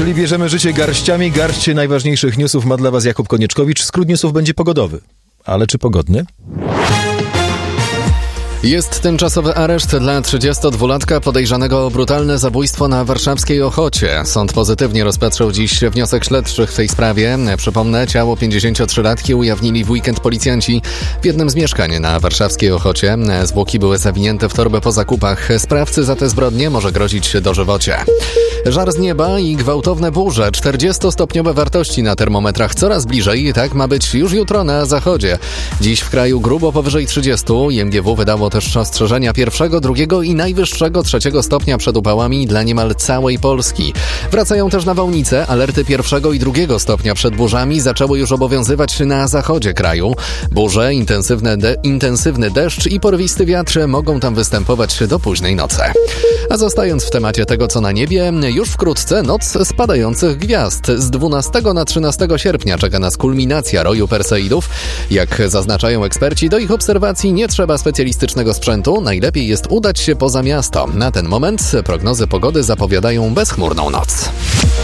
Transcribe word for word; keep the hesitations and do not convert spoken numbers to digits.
Jeżeli bierzemy życie garściami, garść najważniejszych newsów ma dla was Jakub Konieczkowicz. Skrót newsów będzie pogodowy. Ale czy pogodny? Jest tymczasowy areszt dla trzydziestodwulatka podejrzanego o brutalne zabójstwo na warszawskiej Ochocie. Sąd pozytywnie rozpatrzył dziś wniosek śledczych w tej sprawie. Przypomnę, ciało pięćdziesięciotrzylatki ujawnili w weekend policjanci w jednym z mieszkań na warszawskiej Ochocie. Zwłoki były zawinięte w torbę po zakupach. Sprawcy za te zbrodnie może grozić dożywocie. Żar z nieba i gwałtowne burze. czterdziestostopniowe wartości na termometrach coraz bliżej. Tak ma być już jutro na zachodzie. Dziś w kraju grubo powyżej trzydziestu. I M G W wydało też ostrzeżenia pierwszego, drugiego i najwyższego trzeciego stopnia przed upałami dla niemal całej Polski. Wracają też nawałnice. Alerty pierwszego i drugiego stopnia przed burzami zaczęły już obowiązywać na zachodzie kraju. Burze, intensywne de- intensywny deszcz i porwisty wiatr mogą tam występować do późnej nocy. A zostając w temacie tego, co na niebie, już wkrótce noc spadających gwiazd. Z dwunastego na trzynastego sierpnia czeka nas kulminacja roju Perseidów. Jak zaznaczają eksperci, do ich obserwacji nie trzeba specjalistycznego sprzętu. Najlepiej jest udać się poza miasto. Na ten moment prognozy pogody zapowiadają bezchmurną noc.